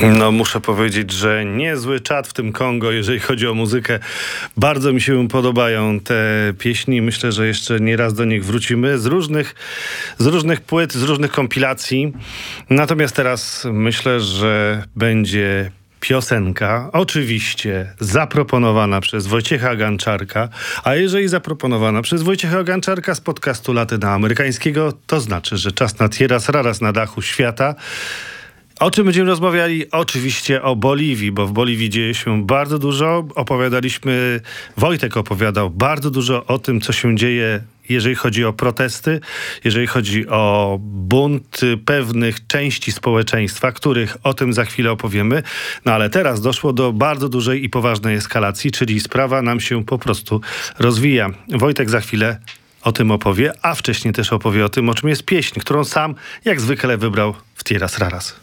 No, muszę powiedzieć, że niezły czat w tym Kongo, jeżeli chodzi o muzykę. Bardzo mi się podobają te pieśni. Myślę, że jeszcze nie raz do nich wrócimy z różnych płyt, z różnych kompilacji. Natomiast teraz myślę, że będzie piosenka, oczywiście zaproponowana przez Wojciecha Ganczarka, a jeżeli zaproponowana przez Wojciecha Ganczarka z podcastu Latynoamerykańskiego, to znaczy, że czas na Tierras Raras na dachu świata. O czym będziemy rozmawiali? Oczywiście o Boliwii, bo w Boliwii dzieje się bardzo dużo. Wojtek opowiadał bardzo dużo o tym, co się dzieje, jeżeli chodzi o protesty, jeżeli chodzi o bunt pewnych części społeczeństwa, których o tym za chwilę opowiemy. No ale teraz doszło do bardzo dużej i poważnej eskalacji, czyli sprawa nam się po prostu rozwija. Wojtek za chwilę o tym opowie, a wcześniej też opowie o tym, o czym jest pieśń, którą sam jak zwykle wybrał w Tierras Raras.